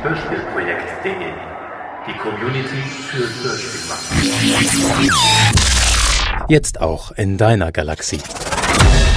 Hörspielprojekt.de. Die Community für Hörspielmacher. Jetzt auch in deiner Galaxie.